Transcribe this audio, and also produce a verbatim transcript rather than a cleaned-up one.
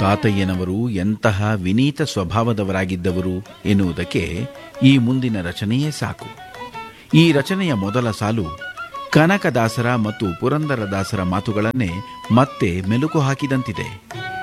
ತಾತಯ್ಯನವರು ಎಂತಹ ವಿನೀತ ಸ್ವಭಾವದವರಾಗಿದ್ದವರು ಎನ್ನುವುದಕ್ಕೆ ಈ ಮುಂದಿನ ರಚನೆಯೇ ಸಾಕು. ಈ ರಚನೆಯ ಮೊದಲ ಸಾಲು ಕನಕದಾಸರ ಮತ್ತು ಪುರಂದರದಾಸರ ಮಾತುಗಳನ್ನೇ ಮತ್ತೆ ಮೆಲುಕು ಹಾಕಿದಂತಿದೆ.